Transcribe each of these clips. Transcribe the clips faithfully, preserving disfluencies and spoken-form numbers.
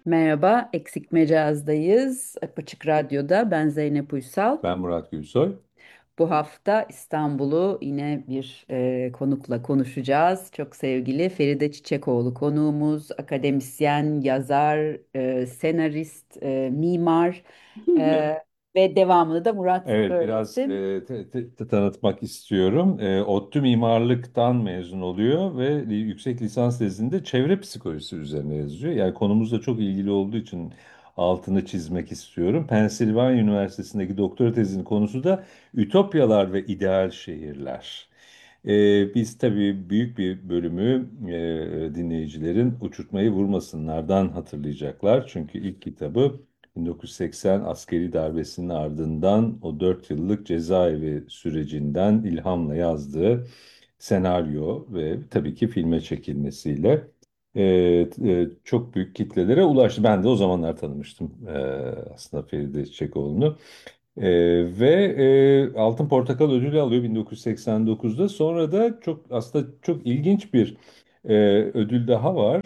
Merhaba, Eksik Mecaz'dayız. Apaçık Radyo'da ben Zeynep Uysal. Ben Murat Gülsoy. Bu hafta İstanbul'u yine bir e, konukla konuşacağız. Çok sevgili Feride Çiçekoğlu konuğumuz, akademisyen, yazar, e, senarist, e, mimar e, ve devamını da Murat Evet, biraz söylesin. e, te- te- te- tanıtmak istiyorum. E, ODTÜ Mimarlık'tan mezun oluyor ve li- yüksek lisans tezinde çevre psikolojisi üzerine yazıyor. Yani konumuzla çok ilgili olduğu için altını çizmek istiyorum. Pensilvanya Üniversitesi'ndeki doktora tezinin konusu da ütopyalar ve ideal şehirler. E, biz tabii büyük bir bölümü e, dinleyicilerin uçurtmayı vurmasınlardan hatırlayacaklar. Çünkü ilk kitabı bin dokuz yüz seksen askeri darbesinin ardından o dört yıllık cezaevi sürecinden ilhamla yazdığı senaryo ve tabii ki filme çekilmesiyle e, e, çok büyük kitlelere ulaştı. Ben de o zamanlar tanımıştım e, aslında Feride Çiçekoğlu'nu. E, ve e, Altın Portakal ödülü alıyor bin dokuz yüz seksen dokuzda. Sonra da çok aslında çok ilginç bir e, ödül daha var.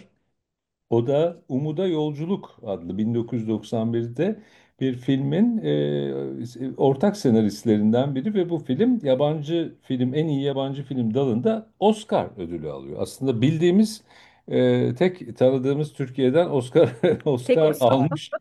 O da Umuda Yolculuk adlı bin dokuz yüz doksan birde bir filmin e, ortak senaristlerinden biri ve bu film yabancı film en iyi yabancı film dalında Oscar ödülü alıyor. Aslında bildiğimiz e, tek tanıdığımız Türkiye'den Oscar Tek Oscar Oscar. almış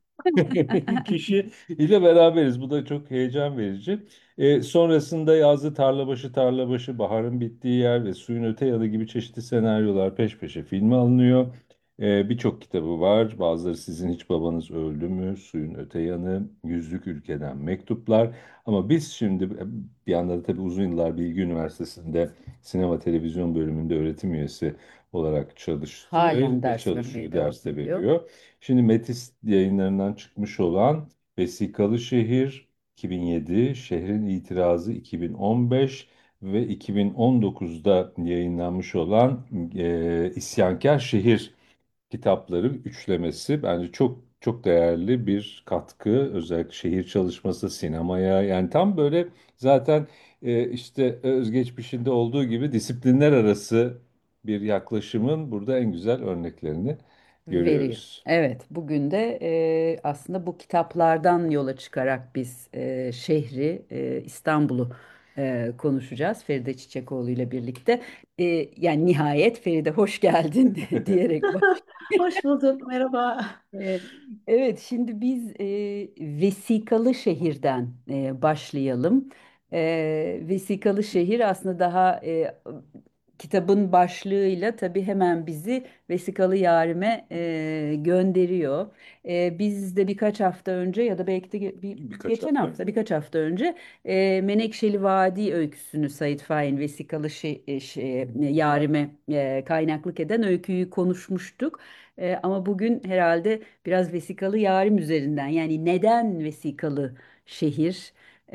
kişi ile beraberiz. Bu da çok heyecan verici. E, sonrasında yazdığı Tarlabaşı Tarlabaşı, Baharın Bittiği Yer ve Suyun Öte Yanı gibi çeşitli senaryolar peş peşe filme alınıyor. Ee, birçok kitabı var. Bazıları Sizin Hiç Babanız Öldü mü, Suyun Öte Yanı, Yüzlük Ülkeden Mektuplar. Ama biz şimdi bir anda da tabii uzun yıllar Bilgi Üniversitesi'nde sinema televizyon bölümünde öğretim üyesi olarak çalıştı Halen ve ders çalışıyor, vermeye devam ders de ediyor. veriyor. Şimdi Metis yayınlarından çıkmış olan Vesikalı Şehir iki bin yedi, Şehrin İtirazı iki bin on beş ve iki bin on dokuzda yayınlanmış olan e, İsyankar Şehir kitapları üçlemesi bence çok çok değerli bir katkı. Özellikle şehir çalışması, sinemaya yani tam böyle zaten e, işte özgeçmişinde olduğu gibi disiplinler arası bir yaklaşımın burada en güzel örneklerini Veriyor. görüyoruz. Evet, bugün de e, aslında bu kitaplardan yola çıkarak biz e, şehri, e, İstanbul'u e, konuşacağız Feride Çiçekoğlu ile birlikte. E, yani nihayet Feride hoş geldin diyerek baş. Hoş bulduk, merhaba. E, evet, şimdi biz e, vesikalı şehirden e, başlayalım. E, vesikalı şehir aslında daha e, kitabın başlığıyla tabii hemen bizi vesikalı yarime e, gönderiyor. E, biz de birkaç hafta önce ya da belki de ge- bir, Birkaç geçen hafta hafta önce. birkaç hafta önce e, Menekşeli Vadi öyküsünü Sait Faik'in vesikalı şey, e, şey, yarime e, kaynaklık eden öyküyü konuşmuştuk. E, ama bugün herhalde biraz vesikalı yarim üzerinden yani neden vesikalı şehir?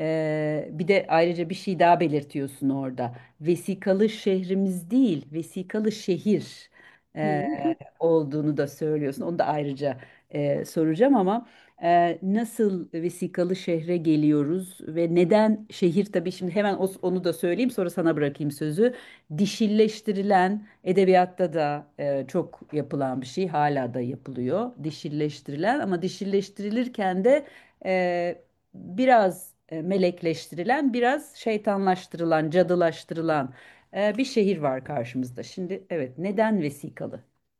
E, bir de ayrıca bir şey daha belirtiyorsun orada vesikalı şehrimiz değil, vesikalı şehir e, Hı. olduğunu da söylüyorsun. Onu da ayrıca e, soracağım ama e, nasıl vesikalı şehre geliyoruz ve neden şehir tabii şimdi hemen o- onu da söyleyeyim sonra sana bırakayım sözü. Dişilleştirilen edebiyatta da e, çok yapılan bir şey hala da yapılıyor. Dişilleştirilen ama dişilleştirilirken de e, biraz e, melekleştirilen, biraz şeytanlaştırılan, cadılaştırılan e, bir şehir var karşımızda. Şimdi evet, neden vesikalı?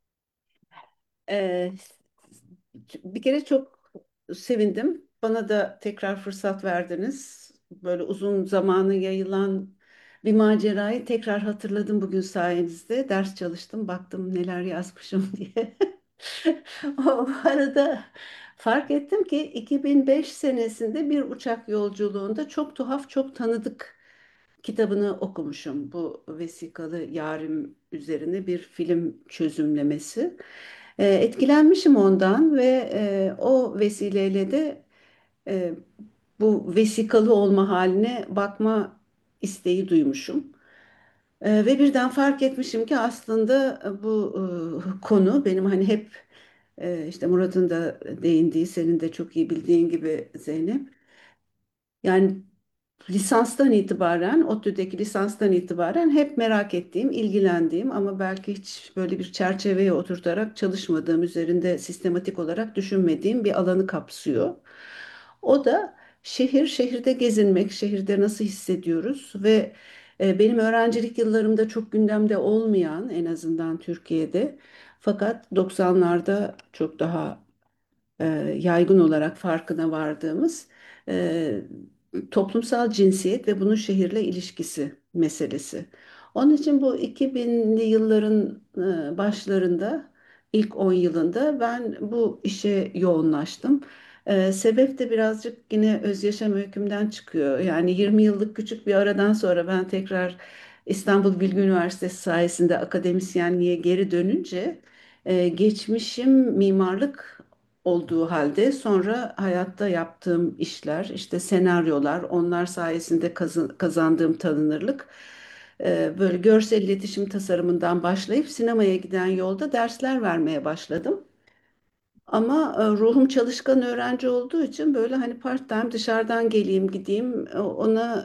Ee, Bir kere çok sevindim. Bana da tekrar fırsat verdiniz. Böyle uzun zamanı yayılan bir macerayı tekrar hatırladım bugün sayenizde. Ders çalıştım, baktım neler yazmışım diye. O arada fark ettim ki iki bin beş senesinde bir uçak yolculuğunda çok tuhaf, çok tanıdık kitabını okumuşum. Bu vesikalı yarim üzerine bir film çözümlemesi. E, etkilenmişim ondan ve e, o vesileyle de e, bu vesikalı olma haline bakma isteği duymuşum. E, ve birden fark etmişim ki aslında bu e, konu benim hani hep e, işte Murat'ın da değindiği, senin de çok iyi bildiğin gibi Zeynep. Yani lisanstan itibaren, ODTÜ'deki lisanstan itibaren hep merak ettiğim, ilgilendiğim ama belki hiç böyle bir çerçeveye oturtarak çalışmadığım, üzerinde sistematik olarak düşünmediğim bir alanı kapsıyor. O da şehir, şehirde gezinmek, şehirde nasıl hissediyoruz ve e, benim öğrencilik yıllarımda çok gündemde olmayan, en azından Türkiye'de, fakat doksanlarda çok daha e, yaygın olarak farkına vardığımız e, toplumsal cinsiyet ve bunun şehirle ilişkisi meselesi. Onun için bu iki binli yılların e, başlarında, ilk on yılında ben bu işe yoğunlaştım. E, sebep de birazcık yine öz yaşam öykümden çıkıyor. Yani yirmi yıllık küçük bir aradan sonra ben tekrar İstanbul Bilgi Üniversitesi sayesinde akademisyenliğe geri dönünce e, geçmişim mimarlık olduğu halde sonra hayatta yaptığım işler, işte senaryolar, onlar sayesinde kazı- kazandığım tanınırlık, e, böyle görsel iletişim tasarımından başlayıp sinemaya giden yolda dersler vermeye başladım. Ama e, ruhum çalışkan öğrenci olduğu için böyle hani part-time dışarıdan geleyim gideyim, e, ona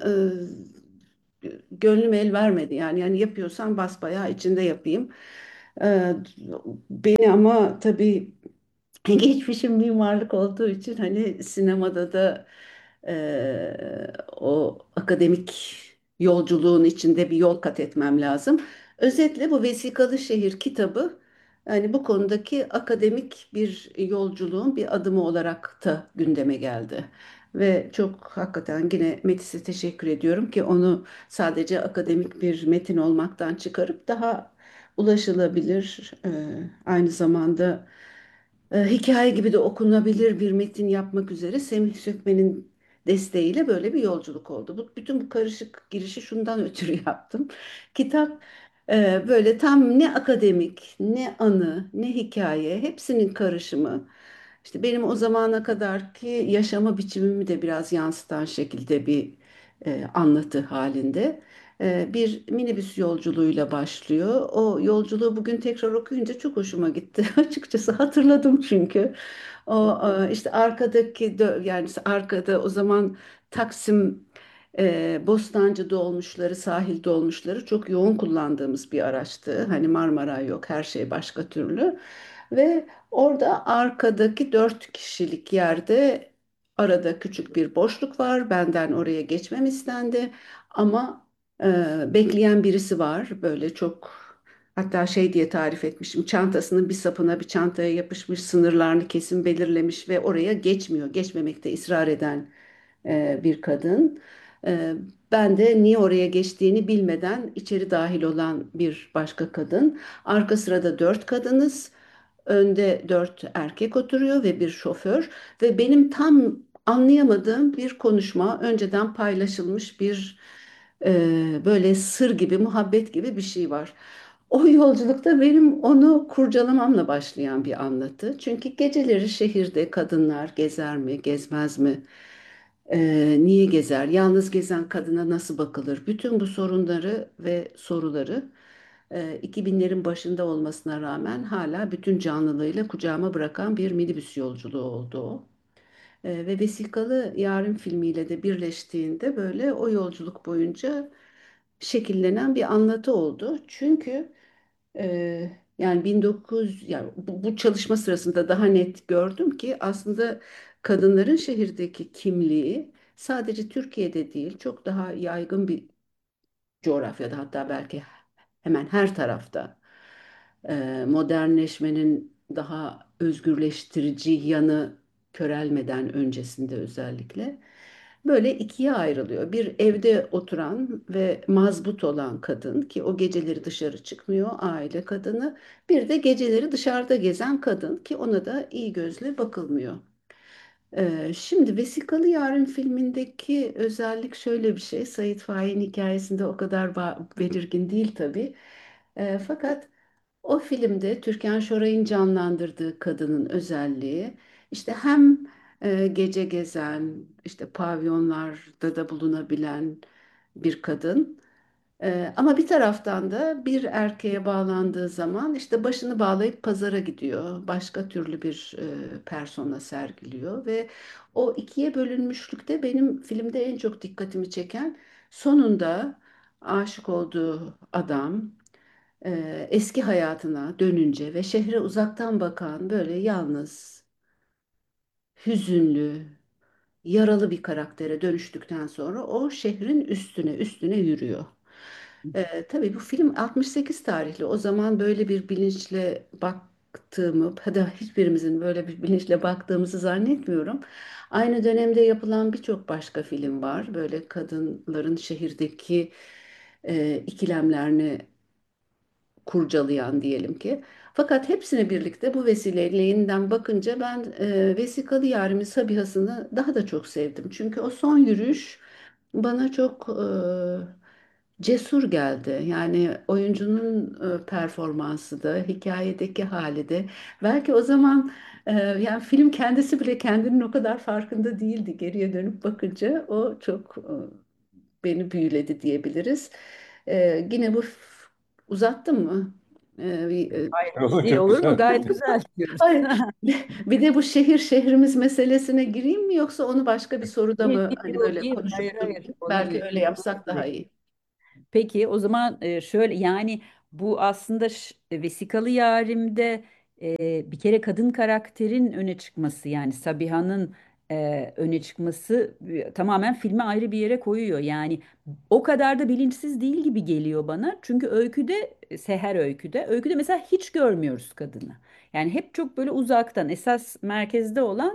e, gönlüm el vermedi. Yani yani yapıyorsam basbayağı içinde yapayım. E, Beni ama tabii geçmişim mimarlık olduğu için hani sinemada da eee, o akademik yolculuğun içinde bir yol kat etmem lazım. Özetle bu Vesikalı Şehir kitabı hani bu konudaki akademik bir yolculuğun bir adımı olarak da gündeme geldi. Ve çok hakikaten yine Metis'e teşekkür ediyorum ki onu sadece akademik bir metin olmaktan çıkarıp daha ulaşılabilir, eee, aynı zamanda e, hikaye gibi de okunabilir bir metin yapmak üzere Semih Sökmen'in desteğiyle böyle bir yolculuk oldu. Bu, bütün bu karışık girişi şundan ötürü yaptım. Kitap e, böyle tam ne akademik, ne anı, ne hikaye, hepsinin karışımı. İşte benim o zamana kadarki yaşama biçimimi de biraz yansıtan şekilde bir e, anlatı halinde. E, bir minibüs yolculuğuyla başlıyor. O yolculuğu bugün tekrar okuyunca çok hoşuma gitti. Açıkçası hatırladım çünkü. O e, işte arkadaki dö- yani arkada o zaman Taksim e, Bostancı dolmuşları, sahil dolmuşları çok yoğun kullandığımız bir araçtı. Hani Marmaray yok, her şey başka türlü. Ve orada arkadaki dört kişilik yerde arada küçük bir boşluk var. Benden oraya geçmem istendi. Ama e, bekleyen birisi var. Böyle çok, hatta şey diye tarif etmişim. Çantasının bir sapına bir çantaya yapışmış, sınırlarını kesin belirlemiş ve oraya geçmiyor. Geçmemekte ısrar eden e, bir kadın. E, Ben de niye oraya geçtiğini bilmeden içeri dahil olan bir başka kadın. Arka sırada dört kadınız. Önde dört erkek oturuyor ve bir şoför ve benim tam anlayamadığım bir konuşma, önceden paylaşılmış bir e, böyle sır gibi, muhabbet gibi bir şey var. O yolculukta benim onu kurcalamamla başlayan bir anlatı. Çünkü geceleri şehirde kadınlar gezer mi, gezmez mi? Ee, niye gezer? Yalnız gezen kadına nasıl bakılır? Bütün bu sorunları ve soruları e, iki binlerin başında olmasına rağmen hala bütün canlılığıyla kucağıma bırakan bir minibüs yolculuğu oldu o. Ee, ve Vesikalı Yarın filmiyle de birleştiğinde böyle o yolculuk boyunca şekillenen bir anlatı oldu. Çünkü ee, yani bin dokuz yüz, yani bu, bu çalışma sırasında daha net gördüm ki aslında kadınların şehirdeki kimliği sadece Türkiye'de değil, çok daha yaygın bir coğrafyada, hatta belki hemen her tarafta e, modernleşmenin daha özgürleştirici yanı körelmeden öncesinde özellikle böyle ikiye ayrılıyor. Bir, evde oturan ve mazbut olan kadın ki o geceleri dışarı çıkmıyor, aile kadını. Bir de geceleri dışarıda gezen kadın ki ona da iyi gözle bakılmıyor. Ee, şimdi Vesikalı Yarın filmindeki özellik şöyle bir şey. Sait Faik'in hikayesinde o kadar ba- belirgin değil tabii. Ee, fakat o filmde Türkan Şoray'ın canlandırdığı kadının özelliği işte hem e, gece gezen, işte pavyonlarda da bulunabilen bir kadın. Ee, ama bir taraftan da bir erkeğe bağlandığı zaman işte başını bağlayıp pazara gidiyor. Başka türlü bir e, persona sergiliyor ve o ikiye bölünmüşlükte benim filmde en çok dikkatimi çeken sonunda aşık olduğu adam e, eski hayatına dönünce ve şehre uzaktan bakan böyle yalnız, hüzünlü, yaralı bir karaktere dönüştükten sonra o şehrin üstüne üstüne yürüyor. Ee, tabii bu film altmış sekiz tarihli. O zaman böyle bir bilinçle baktığımı, ya da hiçbirimizin böyle bir bilinçle baktığımızı zannetmiyorum. Aynı dönemde yapılan birçok başka film var. Böyle kadınların şehirdeki e, ikilemlerini kurcalayan diyelim ki. Fakat hepsine birlikte bu vesileyle yeniden bakınca ben e, Vesikalı Yârimin Sabiha'sını daha da çok sevdim. Çünkü o son yürüyüş bana çok e, cesur geldi. Yani oyuncunun e, performansı da, hikayedeki hali de. Belki o zaman e, yani film kendisi bile kendinin o kadar farkında değildi. Geriye dönüp bakınca o çok e, beni büyüledi diyebiliriz. E, yine bu f- uzattım mı? E, bir, e, O İyi çok olur mu? güzel. Gayet güzel diyoruz. Hayır. Bir de bu şehir şehrimiz meselesine gireyim mi yoksa onu başka bir soruda Gir, mı gir, hani yok, böyle gir. konuşup Hayır, hayır. durayım? Onu Belki bir öyle yapsak daha iyi. Peki o zaman e, şöyle yani bu aslında ş- e, Vesikalı Yarim'de e, bir kere kadın karakterin öne çıkması yani Sabiha'nın e, öne çıkması e, tamamen filmi ayrı bir yere koyuyor. Yani o kadar da bilinçsiz değil gibi geliyor bana. Çünkü öyküde e, Seher öyküde öyküde mesela hiç görmüyoruz kadını. Yani hep çok böyle uzaktan esas merkezde olan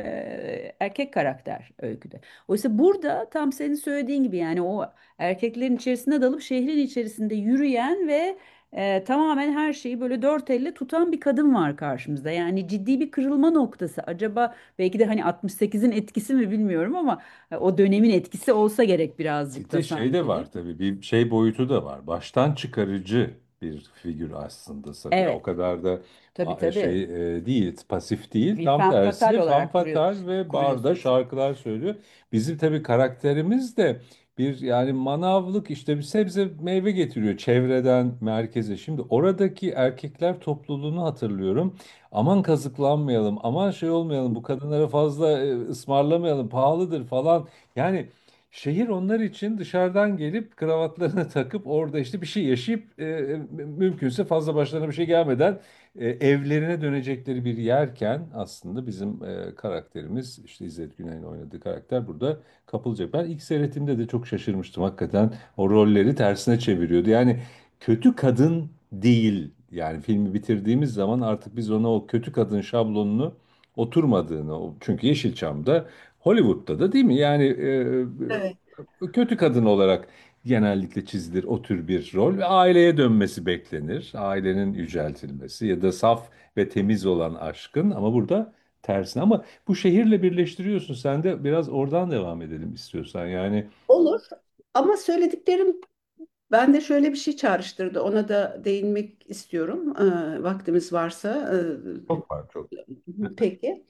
e, erkek karakter öyküde. Oysa burada tam senin söylediğin gibi yani o erkeklerin içerisine dalıp şehrin içerisinde yürüyen ve e, tamamen her şeyi böyle dört elle tutan bir kadın var karşımızda. Yani ciddi bir kırılma noktası. Acaba belki de hani altmış sekizin etkisi mi bilmiyorum ama e, o dönemin etkisi olsa gerek Bir birazcık da de şey de sanki değil var mi? tabii, bir şey boyutu da var. Baştan çıkarıcı bir figür aslında Sabiha. O Evet, kadar da tabii a- tabii. şey e, değil, pasif değil. Bir Tam femme fatale tersi femme olarak kuruyor, fatale ve barda kuruyorsunuz. şarkılar söylüyor. Bizim tabii karakterimiz de bir yani manavlık, işte bir sebze meyve getiriyor çevreden merkeze. Şimdi oradaki erkekler topluluğunu hatırlıyorum. Aman kazıklanmayalım, aman şey olmayalım, bu kadınlara fazla e, ısmarlamayalım, pahalıdır falan. Yani şehir onlar için dışarıdan gelip kravatlarını takıp orada işte bir şey yaşayıp e, e, mümkünse fazla başlarına bir şey gelmeden e, evlerine dönecekleri bir yerken, aslında bizim e, karakterimiz, işte İzzet Güney'in oynadığı karakter burada kapılacak. Ben ilk seyretimde de çok şaşırmıştım hakikaten, o rolleri tersine çeviriyordu. Yani kötü kadın değil, yani filmi bitirdiğimiz zaman artık biz ona o kötü kadın şablonunu oturmadığını, o- çünkü Yeşilçam'da, Hollywood'da da değil mi? Yani Evet. e, kötü kadın olarak genellikle çizilir o tür bir rol ve aileye dönmesi beklenir. Ailenin yüceltilmesi ya da saf ve temiz olan aşkın, ama burada tersine. Ama bu şehirle birleştiriyorsun. Sen de biraz oradan devam edelim istiyorsan. Yani Olur. Ama söylediklerim bende şöyle bir şey çağrıştırdı. Ona da değinmek istiyorum. Ee, vaktimiz varsa. çok var çok. Ee, peki.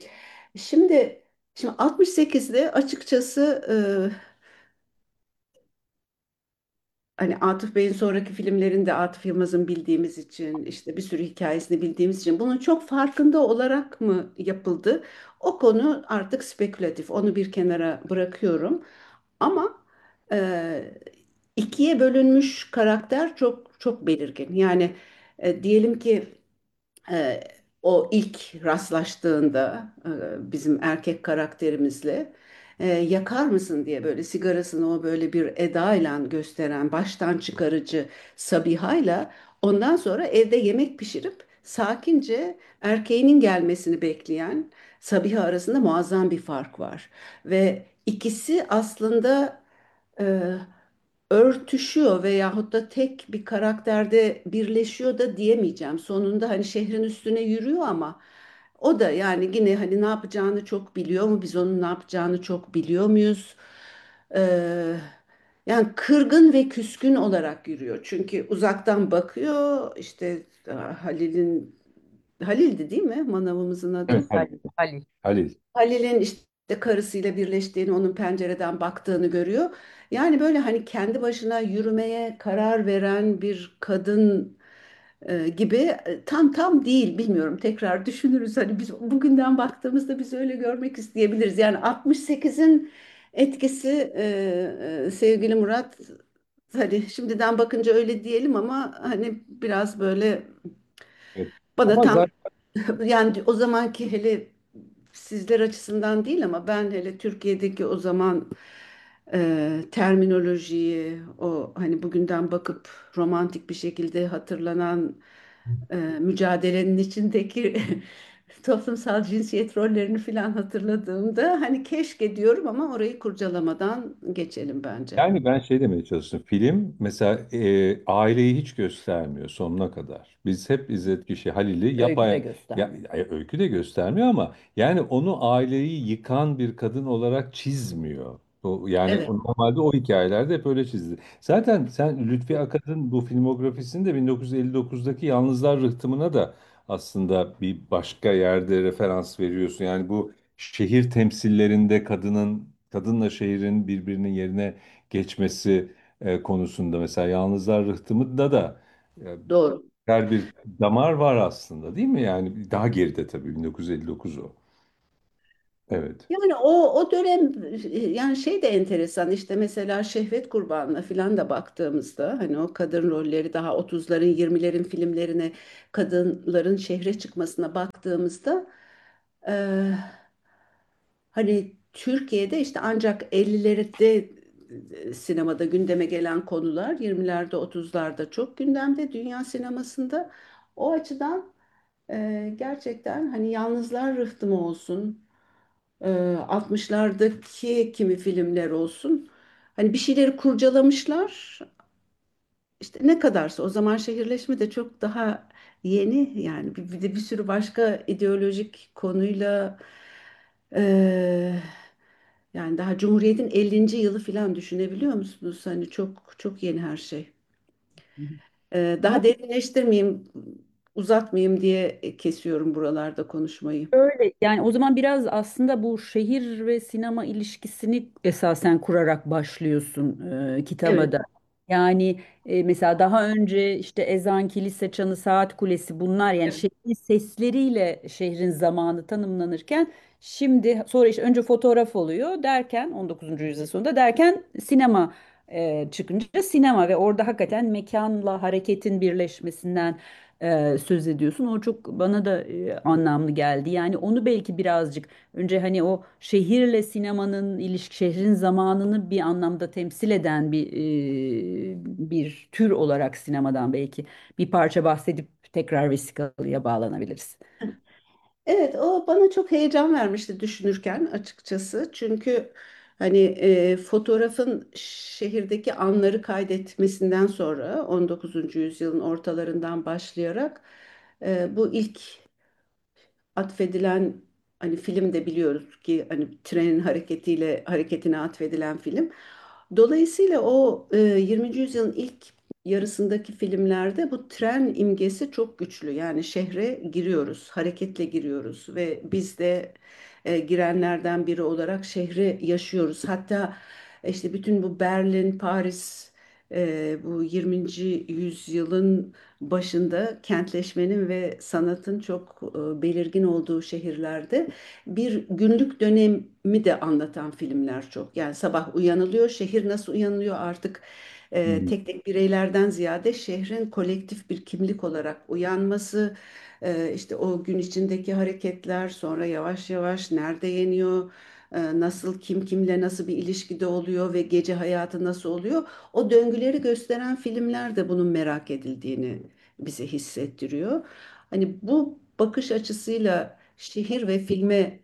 Şimdi şimdi altmış sekizde açıkçası hani Atıf Bey'in sonraki filmlerinde Atıf Yılmaz'ın bildiğimiz için işte bir sürü hikayesini bildiğimiz için bunun çok farkında olarak mı yapıldı? O konu artık spekülatif. Onu bir kenara bırakıyorum. Ama e, ikiye bölünmüş karakter çok çok belirgin. Yani e, diyelim ki e, o ilk rastlaştığında e, bizim erkek karakterimizle e, yakar mısın diye böyle sigarasını o böyle bir edayla gösteren baştan çıkarıcı Sabiha'yla ondan sonra evde yemek pişirip sakince erkeğinin gelmesini bekleyen Sabiha arasında muazzam bir fark var. Ve ikisi aslında e, örtüşüyor veyahut da tek bir karakterde birleşiyor da diyemeyeceğim. Sonunda hani şehrin üstüne yürüyor ama o da yani yine hani ne yapacağını çok biliyor mu? Biz onun ne yapacağını çok biliyor muyuz? Ee, Yani kırgın ve küskün olarak yürüyor. Çünkü uzaktan bakıyor işte ah, Halil'in Halil'di değil mi manavımızın adı? Evet, Halil, Halil. Halil. Halil. Halil'in işte de karısıyla birleştiğini, onun pencereden baktığını görüyor. Yani böyle hani kendi başına yürümeye karar veren bir kadın e, gibi, e, tam tam değil, bilmiyorum, tekrar düşünürüz, hani biz bugünden baktığımızda biz öyle görmek isteyebiliriz. Yani altmış sekizin etkisi, e, e, sevgili Murat, hani şimdiden bakınca öyle diyelim ama hani biraz böyle Evet. bana Ama tam, zaten yani o zamanki, hele sizler açısından değil ama ben hele Türkiye'deki o zaman e, terminolojiyi, o hani bugünden bakıp romantik bir şekilde hatırlanan e, mücadelenin içindeki toplumsal cinsiyet rollerini falan hatırladığımda hani keşke diyorum, ama orayı kurcalamadan geçelim bence. yani ben şey demeye çalıştım. Film mesela e, aileyi hiç göstermiyor sonuna kadar. Biz hep İzzet Kişi Halil'i Öykü de yapay ya, göstermiyor. ya, öykü de göstermiyor ama yani onu aileyi yıkan bir kadın olarak çizmiyor. O, yani Evet, o- normalde o hikayelerde hep öyle çizdi. Zaten sen Lütfi Akat'ın bu filmografisinde bin dokuz yüz elli dokuzdaki Yalnızlar Rıhtımı'na da aslında bir başka yerde referans veriyorsun. Yani bu şehir temsillerinde kadının kadınla şehrin birbirinin yerine geçmesi e, konusunda mesela Yalnızlar Rıhtımı'nda da e, doğru. her bir damar var aslında değil mi? Yani daha geride tabii bin dokuz yüz elli dokuz o. Evet. Yani o o dönem, yani şey de enteresan, işte mesela Şehvet Kurbanı'na falan da baktığımızda hani o kadın rolleri, daha otuzların yirmilerin filmlerine, kadınların şehre çıkmasına baktığımızda, e, hani Türkiye'de işte ancak ellilerde e, sinemada gündeme gelen konular, yirmilerde otuzlarda çok gündemde dünya sinemasında. O açıdan e, gerçekten hani Yalnızlar Rıhtımı olsun, e, altmışlardaki kimi filmler olsun. Hani bir şeyleri kurcalamışlar. İşte ne kadarsa, o zaman şehirleşme de çok daha yeni, yani bir, bir de bir sürü başka ideolojik konuyla, e, yani daha Cumhuriyet'in ellinci yılı falan, düşünebiliyor musunuz? Hani çok çok yeni her şey. E, daha derinleştirmeyeyim, uzatmayayım diye kesiyorum buralarda konuşmayı. Öyle yani o zaman biraz aslında bu şehir ve sinema ilişkisini esasen kurarak başlıyorsun e, kitaba Evet, da. Yani e, mesela daha önce işte ezan, kilise çanı, saat kulesi, bunlar yani evet, şehrin sesleriyle şehrin zamanı tanımlanırken, şimdi sonra işte önce fotoğraf oluyor derken on dokuzuncu yüzyıl sonunda derken sinema e, çıkınca sinema ve orada hakikaten mekanla hareketin birleşmesinden e, söz ediyorsun. O çok bana da e, anlamlı geldi. Yani onu belki birazcık önce hani o şehirle sinemanın ilişki, şehrin zamanını bir anlamda temsil eden bir e, bir tür olarak sinemadan belki bir parça bahsedip tekrar vesikalıya bağlanabiliriz. evet, o bana çok heyecan vermişti düşünürken açıkçası. Çünkü hani e, fotoğrafın şehirdeki anları kaydetmesinden sonra on dokuzuncu yüzyılın ortalarından başlayarak e, bu ilk atfedilen, hani film de biliyoruz ki hani trenin hareketiyle hareketine atfedilen film. Dolayısıyla o e, yirminci yüzyılın ilk yarısındaki filmlerde bu tren imgesi çok güçlü. Yani şehre giriyoruz, hareketle giriyoruz ve biz de e, girenlerden biri olarak şehri yaşıyoruz. Hatta işte bütün bu Berlin, Paris, e, bu yirminci yüzyılın başında kentleşmenin ve sanatın çok e, belirgin olduğu şehirlerde bir günlük dönemi de anlatan filmler çok. Yani sabah uyanılıyor, şehir nasıl uyanılıyor artık, e, Hmm. tek tek bireylerden ziyade şehrin kolektif bir kimlik olarak uyanması, e, işte o gün içindeki hareketler, sonra yavaş yavaş nerede yeniyor, e, nasıl, kim kimle nasıl bir ilişkide oluyor ve gece hayatı nasıl oluyor. O döngüleri gösteren filmler de bunun merak edildiğini bize hissettiriyor. Hani bu bakış açısıyla şehir ve filme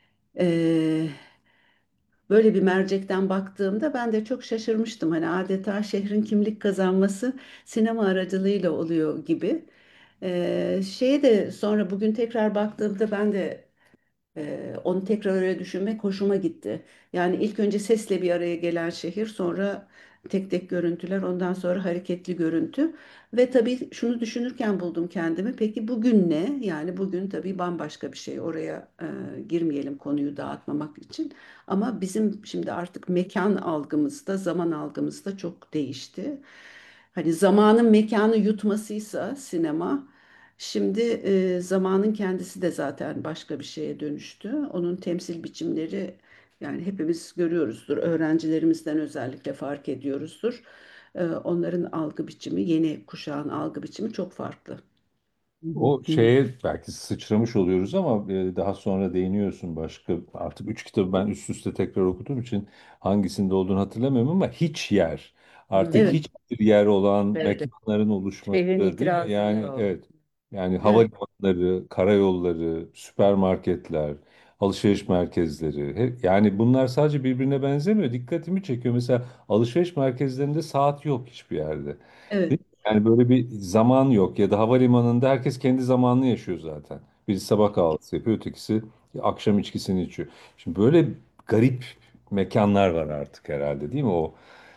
e, böyle bir mercekten baktığımda ben de çok şaşırmıştım. Hani adeta şehrin kimlik kazanması sinema aracılığıyla oluyor gibi. E, şeye de sonra bugün tekrar baktığımda ben de ee, onu tekrar öyle düşünmek hoşuma gitti. Yani ilk önce sesle bir araya gelen şehir, sonra tek tek görüntüler, ondan sonra hareketli görüntü. Ve tabii şunu düşünürken buldum kendimi. Peki bugün ne? Yani bugün tabii bambaşka bir şey. Oraya e, girmeyelim konuyu dağıtmamak için. Ama bizim şimdi artık mekan algımızda, zaman algımızda çok değişti. Hani zamanın mekanı yutmasıysa sinema, şimdi e, zamanın kendisi de zaten başka bir şeye dönüştü. Onun temsil biçimleri, yani hepimiz görüyoruzdur. Öğrencilerimizden özellikle fark ediyoruzdur. E, onların algı biçimi, yeni kuşağın algı biçimi çok farklı. Hı hı, O hı hı. şeye belki sıçramış oluyoruz ama e, daha sonra değiniyorsun başka. Artık üç kitabı ben üst üste tekrar okuduğum için hangisinde olduğunu hatırlamıyorum ama hiç yer. Artık Evet, hiçbir yer olan Evet, evet. mekanların Şehrin oluşması değil mi? itirazıyla Yani o. evet. Yani evet, havalimanları, karayolları, süpermarketler, alışveriş merkezleri. Hep, yani bunlar sadece birbirine benzemiyor. Dikkatimi çekiyor. Mesela alışveriş merkezlerinde saat yok hiçbir yerde. evet. Yani böyle bir zaman yok ya da havalimanında herkes kendi zamanını yaşıyor zaten. Birisi sabah kahvaltısı yapıyor, ötekisi akşam içkisini içiyor. Şimdi böyle garip mekanlar var artık herhalde değil mi o?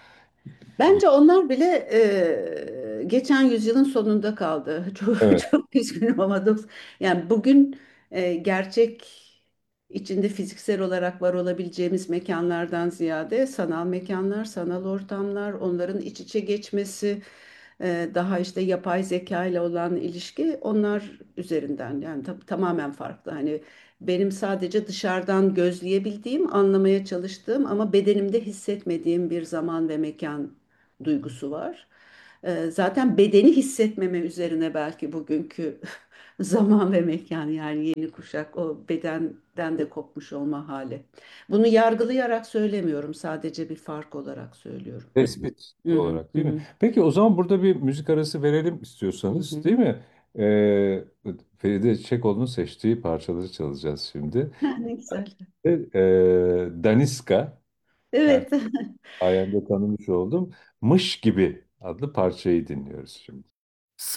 Bence onlar bile e, geçen yüzyılın sonunda kaldı. Çok, Evet. çok üzgünüm ama dok- yani bugün e, gerçek içinde fiziksel olarak var olabileceğimiz mekanlardan ziyade sanal mekanlar, sanal ortamlar, onların iç içe geçmesi, e, daha işte yapay zeka ile olan ilişki, onlar üzerinden yani ta- tamamen farklı. Hani benim sadece dışarıdan gözleyebildiğim, anlamaya çalıştığım ama bedenimde hissetmediğim bir zaman ve mekan duygusu var. Ee, Zaten bedeni hissetmeme üzerine belki bugünkü zaman ve mekan, yani yeni kuşak o bedenden de kopmuş olma hali. Bunu yargılayarak söylemiyorum, sadece bir fark olarak söylüyorum. Tespit Hı hı, olarak hı değil mi? hı, Peki o zaman burada bir müzik arası verelim hı istiyorsanız hı. değil mi? Ee, Feride Çekoğlu'nun seçtiği parçaları çalacağız şimdi. Ne güzel. Ee, Daniska. Ben Evet. sayende tanımış oldum. Mış gibi adlı parçayı dinliyoruz şimdi.